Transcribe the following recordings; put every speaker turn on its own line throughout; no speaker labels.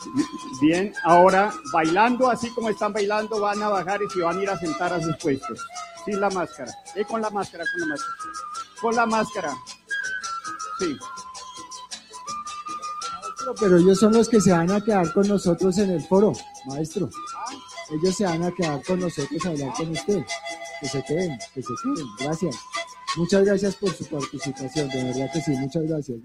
Bien, ahora bailando, así como están bailando, van a bajar y se van a ir a sentar a sus puestos. Sin la máscara. Con la máscara, con la máscara. Con la máscara. Sí.
Maestro, pero ellos son los que se van a quedar con nosotros en el foro, maestro. Ellos se van a quedar con nosotros a hablar con usted. Que se queden. Gracias. Muchas gracias por su participación, de verdad que sí, muchas gracias.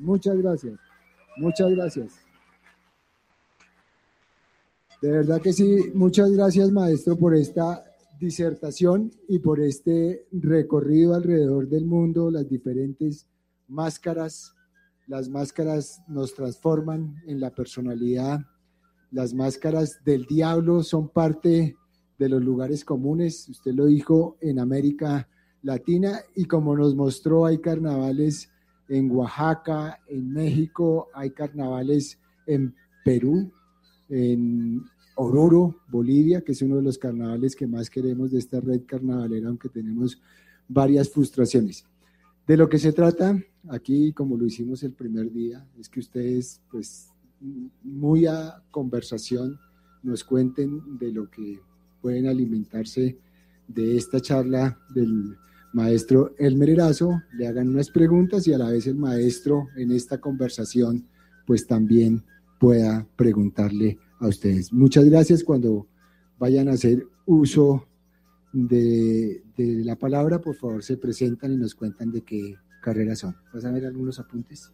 De verdad que sí, muchas gracias, maestro, por esta disertación y por este recorrido alrededor del mundo, las diferentes máscaras. Las máscaras nos transforman en la personalidad. Las máscaras del diablo son parte de los lugares comunes. Usted lo dijo, en América Latina, y como nos mostró, hay carnavales en Oaxaca, en México, hay carnavales en Perú, en Oruro, Bolivia, que es uno de los carnavales que más queremos de esta red carnavalera, aunque tenemos varias frustraciones. De lo que se trata aquí, como lo hicimos el primer día, es que ustedes, pues, muy a conversación, nos cuenten de lo que pueden alimentarse de esta charla del maestro Elmer Erazo, le hagan unas preguntas y a la vez el maestro en esta conversación pues también pueda preguntarle a ustedes. Muchas gracias. Cuando vayan a hacer uso de la palabra, por favor se presentan y nos cuentan de qué carrera son. ¿Vas a ver algunos apuntes?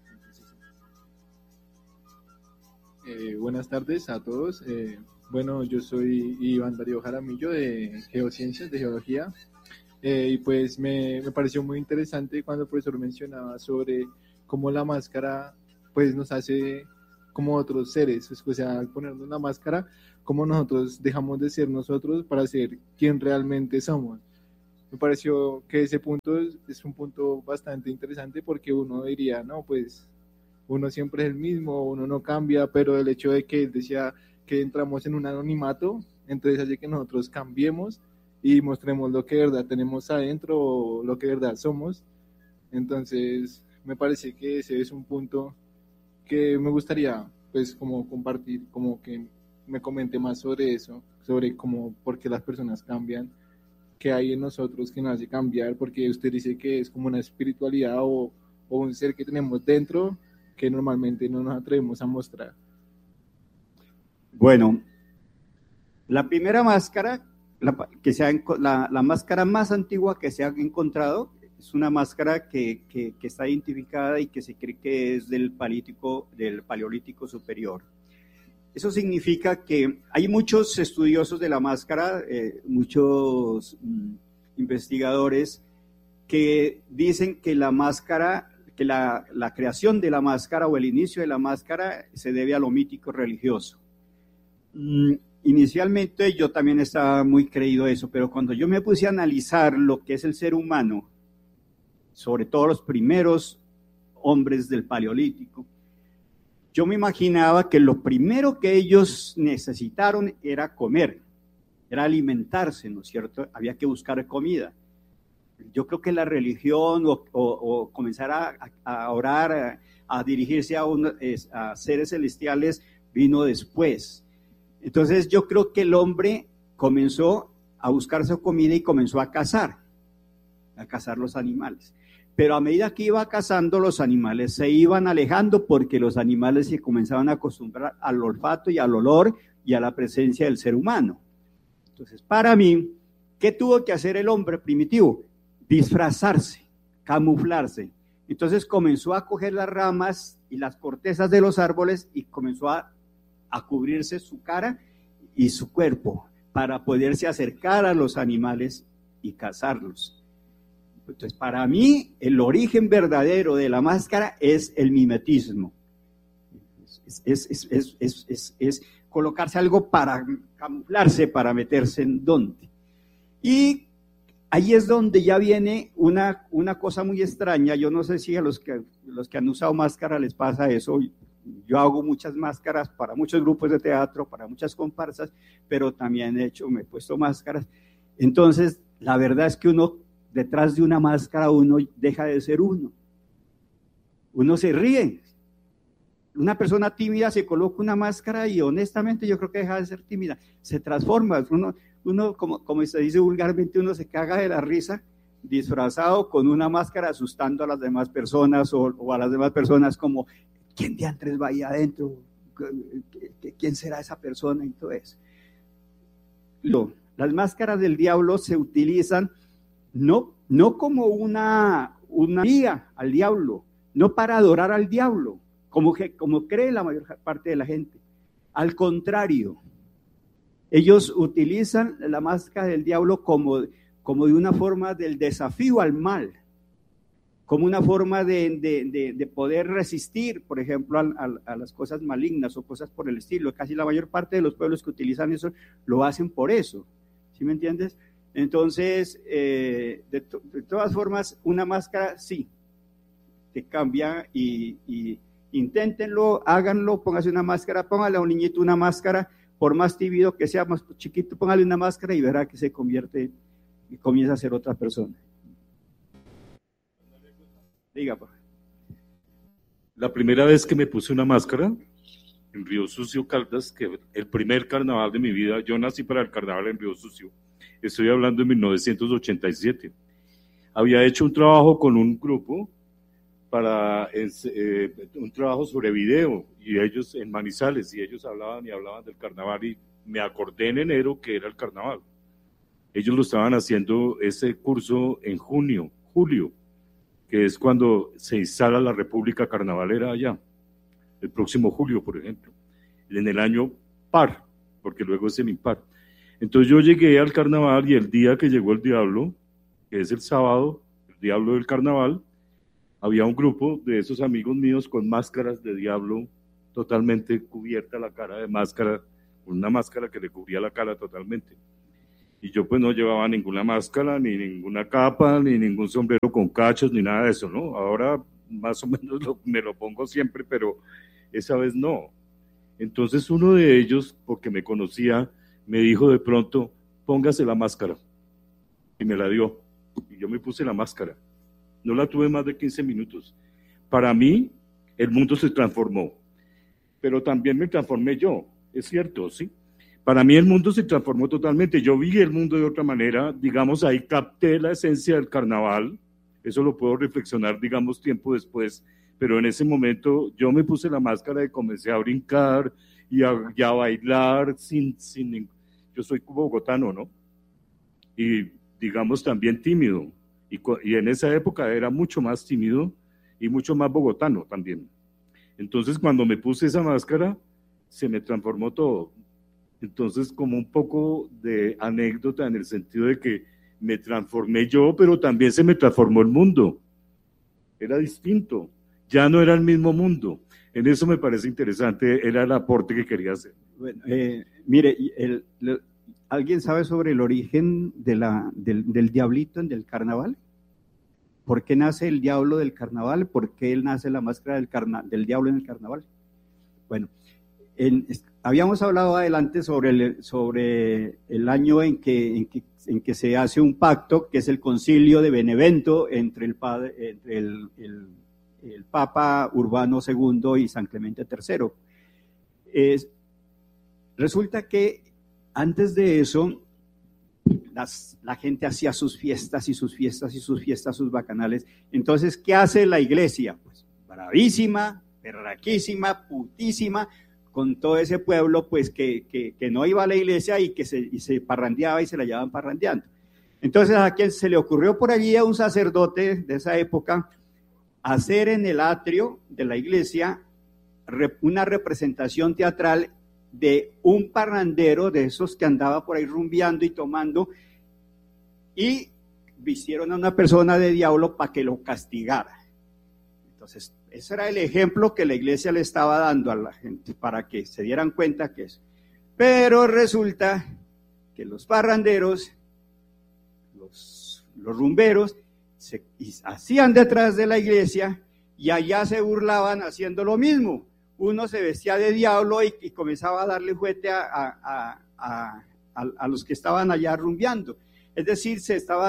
Buenas tardes a todos. Bueno, yo soy Iván Darío Jaramillo de Geociencias, de Geología. Y pues me pareció muy interesante cuando el profesor mencionaba sobre cómo la máscara pues nos hace como otros seres, o sea, al ponernos una máscara, cómo nosotros dejamos de ser nosotros para ser quien realmente somos. Me pareció que ese punto es un punto bastante interesante porque uno diría, no, pues uno siempre es el mismo, uno no cambia, pero el hecho de que él decía que entramos en un anonimato, entonces hace que nosotros cambiemos y mostremos lo que de verdad tenemos adentro o lo que de verdad somos. Entonces me parece que ese es un punto que me gustaría pues como compartir, como que me comente más sobre eso, sobre cómo, por qué las personas cambian, qué hay en nosotros que nos hace cambiar, porque usted dice que es como una espiritualidad o un ser que tenemos dentro que normalmente no nos atrevemos a mostrar.
Bueno, la primera máscara, la máscara más antigua que se ha encontrado es una máscara que está identificada y que se cree que es del Paleolítico superior. Eso significa que hay muchos estudiosos de la máscara, muchos investigadores que dicen que la máscara, que la creación de la máscara o el inicio de la máscara se debe a lo mítico religioso. Inicialmente yo también estaba muy creído eso, pero cuando yo me puse a analizar lo que es el ser humano, sobre todo los primeros hombres del Paleolítico, yo me imaginaba que lo primero que ellos necesitaron era comer, era alimentarse, ¿no es cierto? Había que buscar comida. Yo creo que la religión o comenzar a orar, a dirigirse a seres celestiales vino después. Entonces yo creo que el hombre comenzó a buscar su comida y comenzó a cazar los animales. Pero a medida que iba cazando, los animales se iban alejando porque los animales se comenzaban a acostumbrar al olfato y al olor y a la presencia del ser humano. Entonces, para mí, ¿qué tuvo que hacer el hombre primitivo? Disfrazarse, camuflarse. Entonces comenzó a coger las ramas y las cortezas de los árboles y comenzó a cubrirse su cara y su cuerpo para poderse acercar a los animales y cazarlos. Entonces, para mí, el origen verdadero de la máscara es el mimetismo. Es colocarse algo para camuflarse, para meterse en donde. Y ahí es donde ya viene una cosa muy extraña. Yo no sé si a los que han usado máscara les pasa eso. Yo hago muchas máscaras para muchos grupos de teatro, para muchas comparsas, pero también me he puesto máscaras. Entonces, la verdad es que uno, detrás de una máscara, uno deja de ser uno. Uno se ríe. una persona tímida se coloca una máscara y honestamente yo creo que deja de ser tímida, se transforma, uno como se dice vulgarmente, uno se caga de la risa disfrazado con una máscara asustando a las demás personas o a las demás personas como, ¿quién diantres va ahí adentro? ¿Quién será esa persona? Y todo eso. Las máscaras del diablo se utilizan no como una guía al diablo, no para adorar al diablo, como cree la mayor parte de la gente. Al contrario, ellos utilizan la máscara del diablo como de una forma del desafío al mal, como una forma de poder resistir, por ejemplo, a las cosas malignas o cosas por el estilo. Casi la mayor parte de los pueblos que utilizan eso lo hacen por eso, ¿sí me entiendes? Entonces, de todas formas, una máscara sí te cambia y inténtenlo, háganlo, póngase una máscara, póngale a un niñito una máscara, por más tímido que sea, más chiquito, póngale una máscara y verá que se convierte y comienza a ser otra persona. Diga, por favor.
La primera vez que me puse una máscara en Río Sucio, Caldas, que el primer carnaval de mi vida, yo nací para el carnaval en Río Sucio, estoy hablando de 1987. Había hecho un trabajo con un grupo para un trabajo sobre video, y ellos en Manizales, y ellos hablaban del carnaval, y me acordé en enero que era el carnaval. Ellos lo estaban haciendo ese curso en julio, que es cuando se instala la República Carnavalera allá, el próximo julio, por ejemplo, en el año par, porque luego es el impar. Entonces yo llegué al carnaval y el día que llegó el diablo, que es el sábado, el diablo del carnaval, había un grupo de esos amigos míos con máscaras de diablo, totalmente cubierta la cara de máscara, una máscara que le cubría la cara totalmente. Y yo pues no llevaba ninguna máscara, ni ninguna capa, ni ningún sombrero con cachos, ni nada de eso, ¿no? Ahora más o menos me lo pongo siempre, pero esa vez no. Entonces uno de ellos, porque me conocía, me dijo de pronto, póngase la máscara. Y me la dio. Y yo me puse la máscara. No la tuve más de 15 minutos. Para mí, el mundo se transformó. Pero también me transformé yo, es cierto, ¿sí? Para mí el mundo se transformó totalmente. Yo vi el mundo de otra manera. Digamos, ahí capté la esencia del carnaval. Eso lo puedo reflexionar, digamos, tiempo después. Pero en ese momento yo me puse la máscara y comencé a brincar y a bailar yo soy bogotano, ¿no? Y digamos también tímido. Y en esa época era mucho más tímido y mucho más bogotano también. Entonces cuando me puse esa máscara, se me transformó todo. Entonces como un poco de anécdota en el sentido de que me transformé yo, pero también se me transformó el mundo. Era distinto, ya no era el mismo mundo. En eso me parece interesante, era el aporte que quería hacer.
Bueno, mire, ¿alguien sabe sobre el origen del diablito en el carnaval? ¿Por qué nace el diablo del carnaval? ¿Por qué nace la máscara del diablo en el carnaval? Bueno, habíamos hablado adelante sobre el año en que se hace un pacto, que es el concilio de Benevento entre el Papa Urbano II y San Clemente III. Resulta que antes de eso, la gente hacía sus fiestas, sus bacanales. Entonces, ¿qué hace la iglesia? Pues bravísima, berraquísima, putísima, con todo ese pueblo pues que no iba a la iglesia y se parrandeaba y se la llevaban parrandeando. Entonces, a quien se le ocurrió por allí a un sacerdote de esa época hacer en el atrio de la iglesia una representación teatral de un parrandero de esos que andaba por ahí rumbeando y tomando, y vistieron a una persona de diablo para que lo castigara. Entonces, ese era el ejemplo que la iglesia le estaba dando a la gente para que se dieran cuenta que es. Pero resulta que los parranderos, los rumberos, se hacían detrás de la iglesia y allá se burlaban haciendo lo mismo. Uno se vestía de diablo y comenzaba a darle juguete a los que estaban allá rumbeando. Es decir, se estaban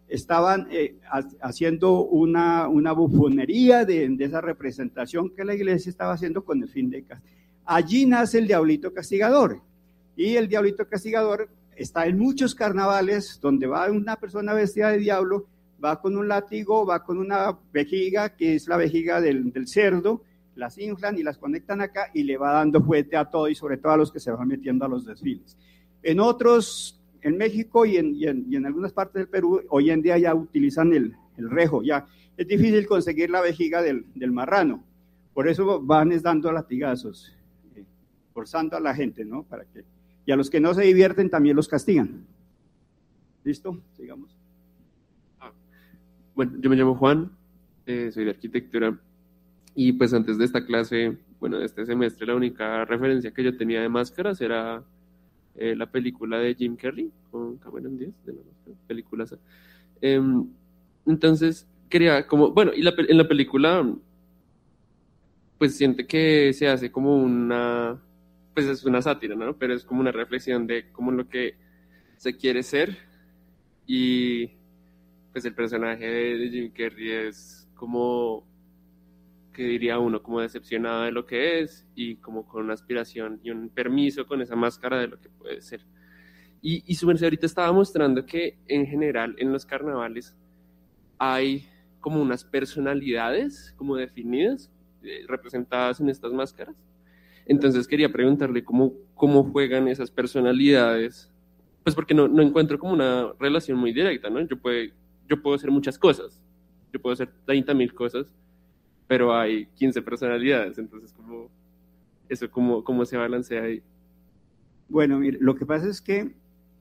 estaban haciendo una bufonería de esa representación que la iglesia estaba haciendo con el fin de castigar. Allí nace el Diablito Castigador, y el Diablito Castigador está en muchos carnavales donde va una persona vestida de diablo, va con un látigo, va con una vejiga, que es la vejiga del cerdo, las inflan y las conectan acá y le va dando fuerte a todo, y sobre todo a los que se van metiendo a los desfiles. En otros, en México y en algunas partes del Perú, hoy en día ya utilizan el rejo, ya es difícil conseguir la vejiga del marrano, por eso van dando latigazos, forzando a la gente, ¿no? Y a los que no se divierten también los castigan. ¿Listo? Sigamos.
Bueno, yo me llamo Juan, soy de arquitectura, y pues antes de esta clase, bueno, de este semestre, la única referencia que yo tenía de máscaras era la película de Jim Carrey con Cameron Díaz, de la máscara, películas. Entonces, quería como, bueno, y en la película, pues siente que se hace como una, pues es una sátira, ¿no? Pero es como una reflexión de cómo lo que se quiere ser, y pues el personaje de Jim Carrey es como, que diría uno, como decepcionado de lo que es, y como con una aspiración y un permiso con esa máscara de lo que puede ser. Y su merced ahorita estaba mostrando que en general en los carnavales hay como unas personalidades como definidas, representadas en estas máscaras. Entonces quería preguntarle cómo juegan esas personalidades, pues porque no encuentro como una relación muy directa, ¿no? Yo puedo hacer muchas cosas, yo puedo hacer 30,000 cosas, pero hay 15 personalidades, entonces ¿cómo se balancea ahí?
Bueno, mire, lo que pasa es que,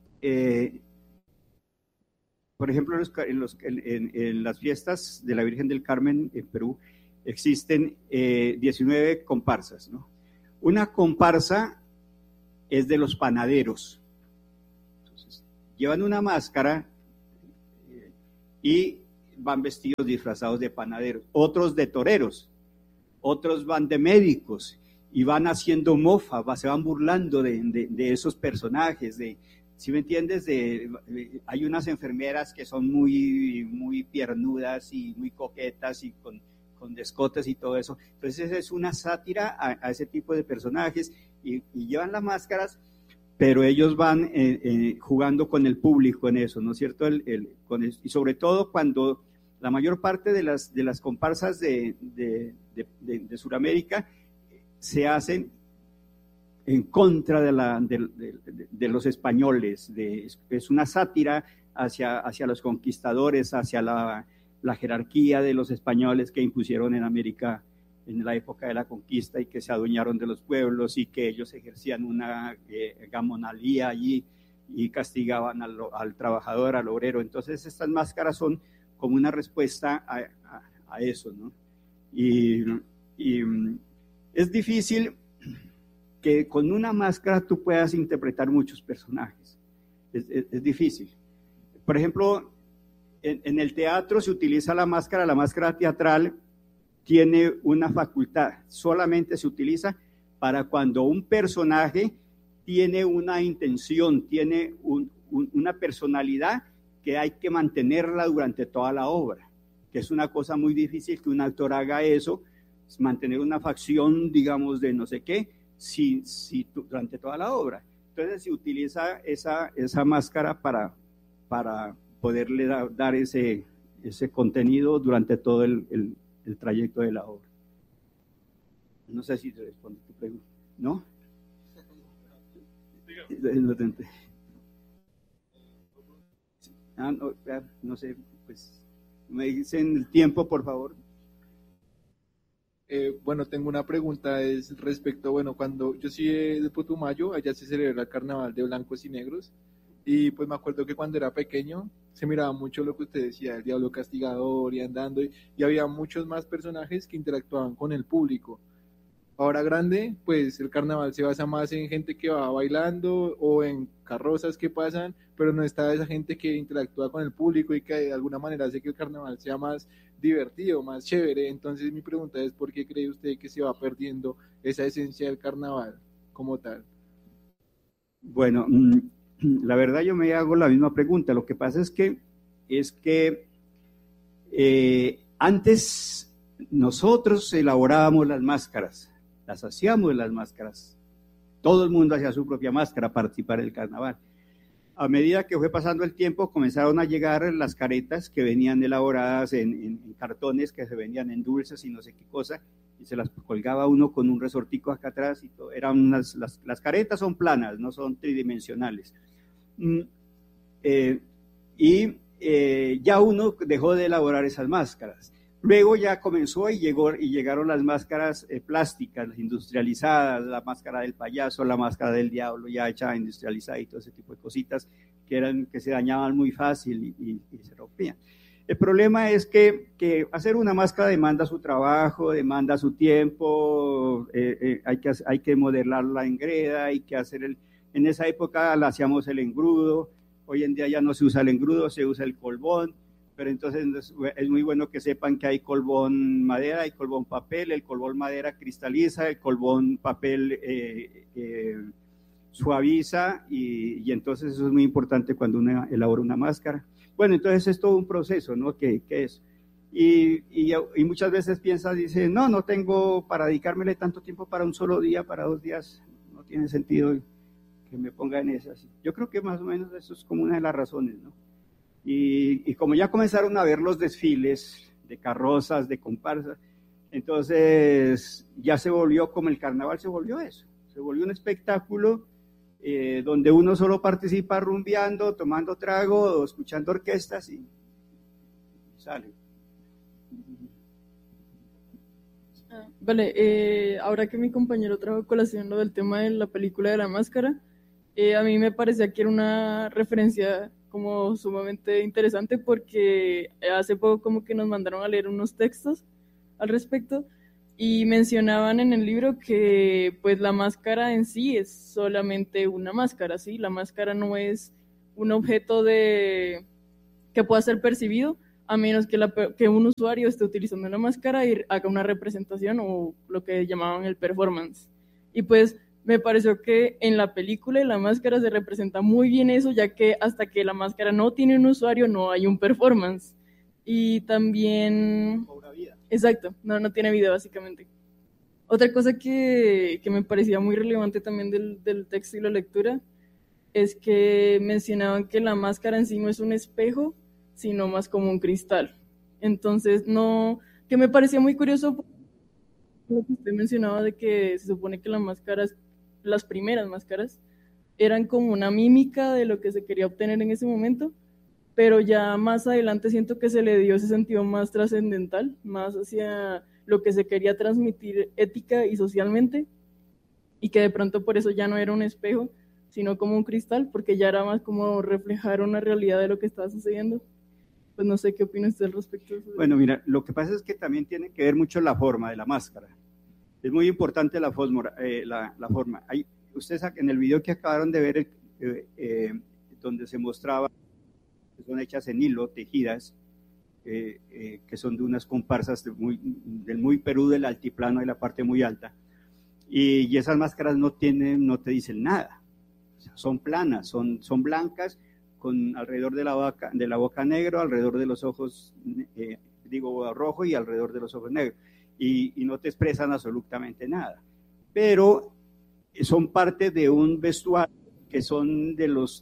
por ejemplo, en las fiestas de la Virgen del Carmen en Perú existen 19 comparsas, ¿no? Una comparsa es de los panaderos. Entonces, llevan una máscara y van vestidos disfrazados de panaderos, otros de toreros, otros van de médicos y van haciendo mofa, se van burlando de esos personajes, ¿sí me entiendes? Hay unas enfermeras que son muy, muy piernudas y muy coquetas y con descotes y todo eso. Entonces es una sátira a ese tipo de personajes, y llevan las máscaras, pero ellos van jugando con el público en eso, ¿no es cierto? Y sobre todo cuando la mayor parte de las comparsas de Sudamérica se hacen en contra de los españoles, es una sátira hacia los conquistadores, hacia la jerarquía de los españoles que impusieron en América en la época de la conquista y que se adueñaron de los pueblos y que ellos ejercían una gamonalía allí y castigaban al trabajador, al obrero. Entonces estas máscaras son como una respuesta a eso, ¿no? Y es difícil que con una máscara tú puedas interpretar muchos personajes, es difícil. Por ejemplo, en el teatro se utiliza la máscara teatral tiene una facultad, solamente se utiliza para cuando un personaje tiene una intención, tiene una personalidad que hay que mantenerla durante toda la obra, que es una cosa muy difícil que un actor haga eso, mantener una facción, digamos, de no sé qué, durante toda la obra. Entonces se utiliza esa máscara para poderle dar ese contenido durante todo el trayecto de la obra. No sé si te responde tu pregunta, ¿no? No sé, pues me dicen el tiempo, por favor.
Bueno, tengo una pregunta, es respecto, bueno, cuando yo soy de Putumayo, allá se celebra el carnaval de blancos y negros, y pues me acuerdo que cuando era pequeño se miraba mucho lo que usted decía, el Diablo Castigador y andando, y había muchos más personajes que interactuaban con el público. Ahora grande, pues el carnaval se basa más en gente que va bailando o en carrozas que pasan, pero no está esa gente que interactúa con el público y que de alguna manera hace que el carnaval sea más divertido, más chévere. Entonces mi pregunta es, ¿por qué cree usted que se va perdiendo esa esencia del carnaval como tal?
Bueno, la verdad yo me hago la misma pregunta. Lo que pasa es que es que antes nosotros elaborábamos las máscaras, las hacíamos las máscaras. Todo el mundo hacía su propia máscara para participar del carnaval. A medida que fue pasando el tiempo, comenzaron a llegar las caretas que venían elaboradas en cartones, que se vendían en dulces y no sé qué cosa, y se las colgaba uno con un resortico acá atrás. Y todo. Eran las caretas son planas, no son tridimensionales. Ya uno dejó de elaborar esas máscaras. Luego ya comenzó y llegaron las máscaras plásticas, las industrializadas, la máscara del payaso, la máscara del diablo ya hecha industrializada y todo ese tipo de cositas que se dañaban muy fácil y se rompían. El problema es que hacer una máscara demanda su trabajo, demanda su tiempo, hay que modelarla en greda, hay que hacer en esa época la hacíamos el engrudo, hoy en día ya no se usa el engrudo, se usa el colbón. Pero entonces es muy bueno que sepan que hay colbón madera, hay colbón papel, el colbón madera cristaliza, el colbón papel suaviza y entonces eso es muy importante cuando uno elabora una máscara. Bueno, entonces es todo un proceso, ¿no? ¿Qué es? Y muchas veces piensas, dice, no tengo para dedicármele tanto tiempo para un solo día, para 2 días, no tiene sentido que me ponga en esas. Yo creo que más o menos eso es como una de las razones, ¿no? Y como ya comenzaron a ver los desfiles de carrozas, de comparsas, entonces ya se volvió como el carnaval, se volvió eso, se volvió un espectáculo donde uno solo participa rumbeando, tomando trago o escuchando orquestas y sale.
Vale, ahora que mi compañero trajo colación lo del tema de la película de la máscara, a mí me parecía que era una referencia como sumamente interesante porque hace poco como que nos mandaron a leer unos textos al respecto y mencionaban en el libro que pues la máscara en sí es solamente una máscara, ¿sí? La máscara no es un objeto que pueda ser percibido a menos que un usuario esté utilizando la máscara y haga una representación o lo que llamaban el performance. Y pues me pareció que en la película y la máscara se representa muy bien eso, ya que hasta que la máscara no tiene un usuario no hay un performance. Y también...
Cobra vida.
Exacto, no tiene vida básicamente. Otra cosa que me parecía muy relevante también del texto y la lectura es que mencionaban que la máscara en sí no es un espejo, sino más como un cristal. Entonces, que me parecía muy curioso lo que usted mencionaba de que se supone que las primeras máscaras eran como una mímica de lo que se quería obtener en ese momento, pero ya más adelante siento que se le dio ese sentido más trascendental, más hacia lo que se quería transmitir ética y socialmente, y que de pronto por eso ya no era un espejo, sino como un cristal, porque ya era más como reflejar una realidad de lo que estaba sucediendo. Pues no sé qué opina usted al respecto de eso.
Bueno, mira, lo que pasa es que también tiene que ver mucho la forma de la máscara. Es muy importante la forma. Ustedes en el video que acabaron de ver, donde se mostraba, que son hechas en hilo, tejidas, que son de unas comparsas del muy Perú, del altiplano, de la parte muy alta, y esas máscaras no te dicen nada, o sea, son planas, son blancas, con alrededor de la boca negro, alrededor de los ojos, rojo y alrededor de los ojos negros. Y no te expresan absolutamente nada, pero son parte de un vestuario que son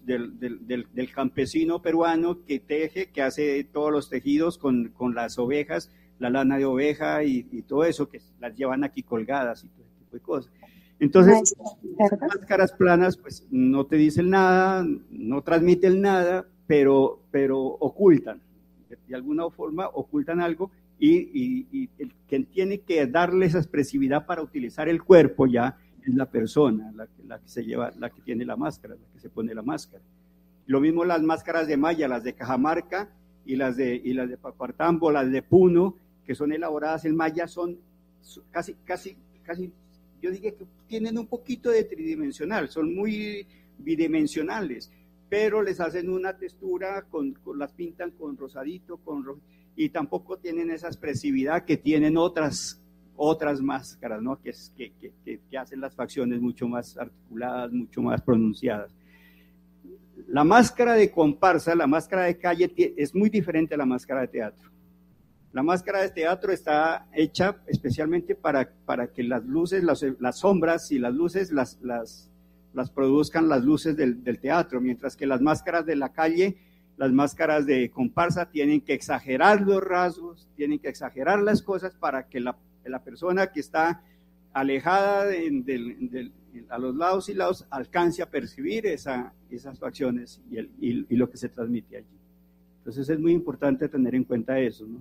del campesino peruano que teje, que hace todos los tejidos con las ovejas, la lana de oveja y todo eso, que las llevan aquí colgadas y todo ese tipo de cosas. Entonces, las máscaras planas pues no te dicen nada, no transmiten nada, pero ocultan, de alguna forma ocultan algo. Y el que tiene que darle esa expresividad para utilizar el cuerpo ya es la persona, la que tiene la máscara, la que se pone la máscara. Lo mismo las máscaras de malla, las de Cajamarca y las de Pacuartambo, las de Puno, que son elaboradas en malla, son casi, yo diría que tienen un poquito de tridimensional, son muy bidimensionales, pero les hacen una textura, las pintan con rosadito, y tampoco tienen esa expresividad que tienen otras máscaras, ¿no? que hacen las facciones mucho más articuladas, mucho más pronunciadas. La máscara de comparsa, la máscara de calle es muy diferente a la máscara de teatro. La máscara de teatro está hecha especialmente para que las luces, las sombras y las luces las produzcan las luces del teatro, mientras que las máscaras de la calle, las máscaras de comparsa tienen que exagerar los rasgos, tienen que exagerar las cosas para que la persona que está alejada a los lados y lados alcance a percibir esas facciones y lo que se transmite allí. Entonces es muy importante tener en cuenta eso, ¿no?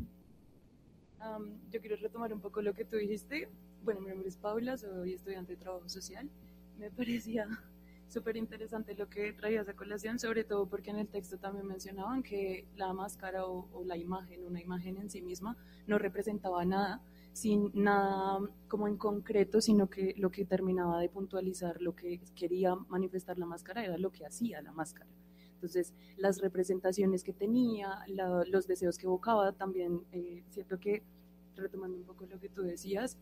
Yo quiero retomar un poco lo que tú dijiste. Bueno, mi nombre es Paula, soy estudiante de trabajo social. Me parecía súper interesante lo que traías a colación, sobre todo porque en el texto también mencionaban que la máscara o la imagen, una imagen en sí misma, no representaba nada, sin nada como en concreto, sino que lo que terminaba de puntualizar lo que quería manifestar la máscara era lo que hacía la máscara. Entonces, las representaciones que tenía, los deseos que evocaba, también siento que, retomando un poco lo que tú decías,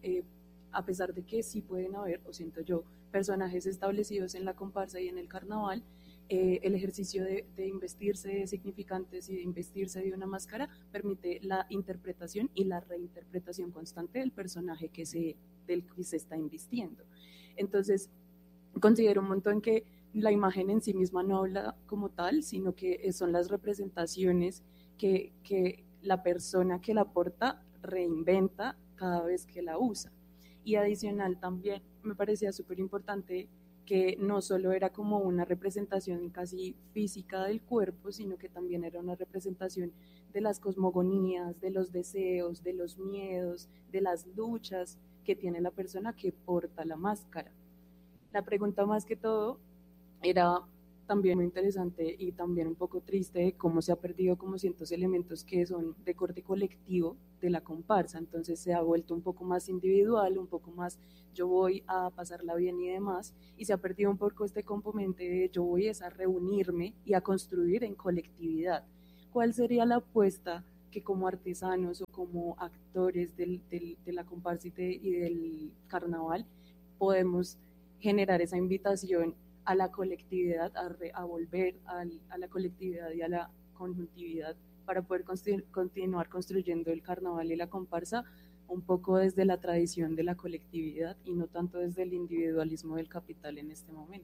a pesar de que sí pueden haber, o siento yo, personajes establecidos en la comparsa y en el carnaval, el ejercicio de investirse de significantes y de investirse de una máscara permite la interpretación y la reinterpretación constante del personaje del que se está invistiendo. Entonces, considero un montón que la imagen en sí misma no habla como tal, sino que son las representaciones que la persona que la porta reinventa cada vez que la usa. Y adicional también me parecía súper importante que no solo era como una representación casi física del cuerpo, sino que también era una representación de las cosmogonías, de los deseos, de los miedos, de las luchas que tiene la persona que porta la máscara. La pregunta más que todo era también muy interesante y también un poco triste de cómo se ha perdido como ciertos elementos que son de corte colectivo de la comparsa. Entonces se ha vuelto un poco más individual, un poco más yo voy a pasarla bien y demás, y se ha perdido un poco este componente de yo voy a reunirme y a construir en colectividad. ¿Cuál sería la apuesta que como artesanos o como actores de la comparsa y del carnaval podemos generar esa invitación a la colectividad, a volver a la colectividad y a la conjuntividad para poder continuar construyendo el carnaval y la comparsa un poco desde la tradición de la colectividad y no tanto desde el individualismo del capital en este momento?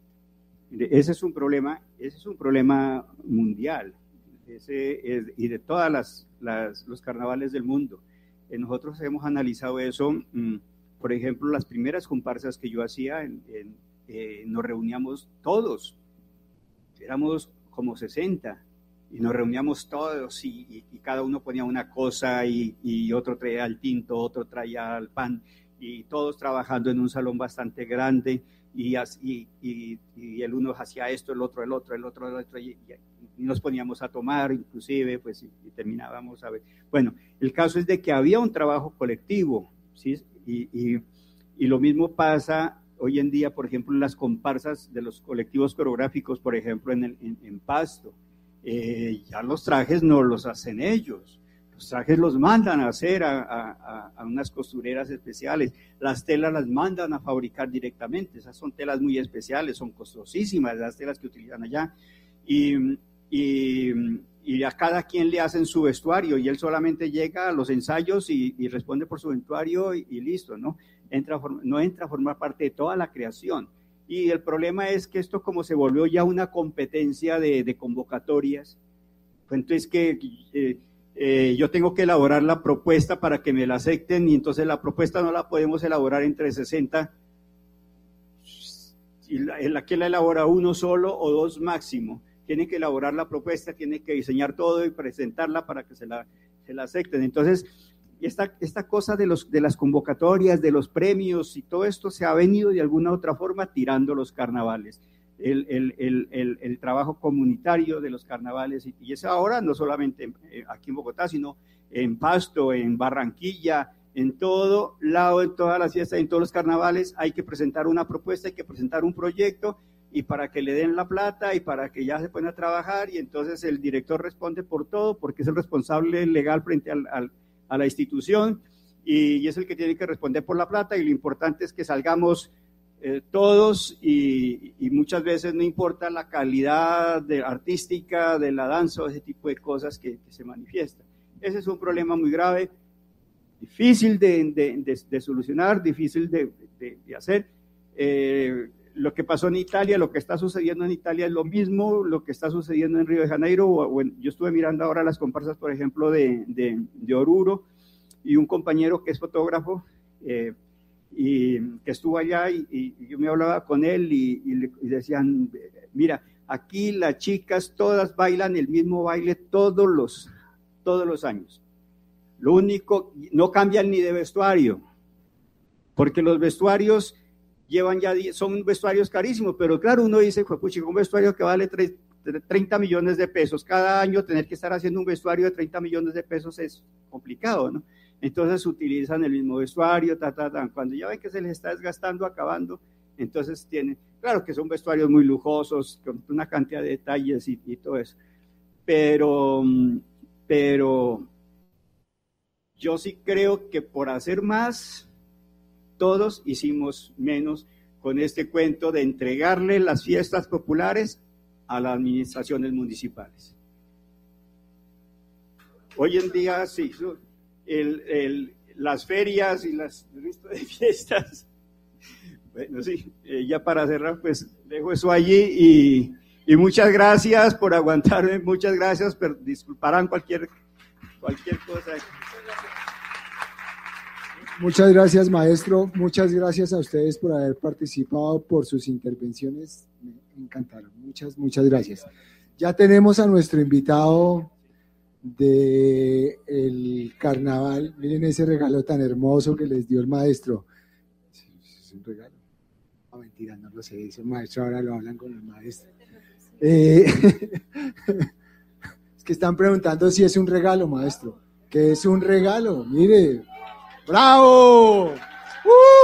Ese es un problema mundial, y de todas los carnavales del mundo. Nosotros hemos analizado eso. Por ejemplo, las primeras comparsas que yo hacía, nos reuníamos todos, éramos como 60, y nos reuníamos todos y cada uno ponía una cosa y otro traía el tinto, otro traía el pan, y todos trabajando en un salón bastante grande, y el uno hacía esto, el otro, y nos poníamos a tomar inclusive, pues, y terminábamos a ver. Bueno, el caso es de que había un trabajo colectivo, ¿sí? Y lo mismo pasa hoy en día, por ejemplo, en las comparsas de los colectivos coreográficos, por ejemplo, en Pasto. Ya los trajes no los hacen ellos, los trajes los mandan a hacer a unas costureras especiales, las telas las mandan a fabricar directamente, esas son telas muy especiales, son costosísimas las telas que utilizan allá, y a cada quien le hacen su vestuario, y él solamente llega a los ensayos y responde por su vestuario y listo, ¿no? No entra a formar parte de toda la creación. Y el problema es que esto, como se volvió ya una competencia de convocatorias, pues entonces que yo tengo que elaborar la propuesta para que me la acepten, y entonces la propuesta no la podemos elaborar entre 60, y que la elabora uno solo o dos máximo. Tiene que elaborar la propuesta, tiene que diseñar todo y presentarla para que se la acepten. Entonces, esta cosa de las convocatorias, de los premios y todo esto se ha venido de alguna otra forma tirando los carnavales, el trabajo comunitario de los carnavales, y eso ahora no solamente aquí en Bogotá, sino en Pasto, en Barranquilla, en todo lado, en todas las fiestas, en todos los carnavales hay que presentar una propuesta, hay que presentar un proyecto, y para que le den la plata y para que ya se puedan a trabajar, y entonces el director responde por todo porque es el responsable legal frente a la institución, y es el que tiene que responder por la plata, y lo importante es que salgamos todos, y muchas veces no importa la calidad artística de la danza o ese tipo de cosas que se manifiestan. Ese es un problema muy grave, difícil de solucionar, difícil de hacer. Lo que pasó en Italia, lo que está sucediendo en Italia es lo mismo, lo que está sucediendo en Río de Janeiro. Yo estuve mirando ahora las comparsas, por ejemplo, de Oruro, y un compañero que es fotógrafo, y que estuvo allá, y yo me hablaba con él y decían, mira, aquí las chicas todas bailan el mismo baile todos los años. Lo único, no cambian ni de vestuario, porque los vestuarios son vestuarios carísimos, pero claro, uno dice, puchica, un vestuario que vale 30 millones de pesos, cada año tener que estar haciendo un vestuario de 30 millones de pesos es complicado, ¿no? Entonces utilizan el mismo vestuario, cuando ya ven que se les está desgastando, acabando, entonces tienen, claro que son vestuarios muy lujosos, con una cantidad de detalles y todo eso, pero yo sí creo que por hacer más, todos hicimos menos con este cuento de entregarle las fiestas populares a las administraciones municipales. Hoy en día, sí, las ferias y las listas de fiestas, bueno, sí, ya para cerrar, pues dejo eso allí y muchas gracias por aguantarme, muchas gracias, pero disculparán cualquier cosa.
Muchas gracias, maestro. Muchas gracias a ustedes por haber participado, por sus intervenciones. Me encantaron. Muchas gracias. Ya tenemos a nuestro invitado del carnaval. Miren ese regalo tan hermoso que les dio el maestro. ¿Es un regalo? No, mentira, no lo sé. Dice el maestro, ahora lo hablan con el maestro. Es que están preguntando si es un regalo, maestro. ¿Qué es un regalo? Mire. ¡Bravo!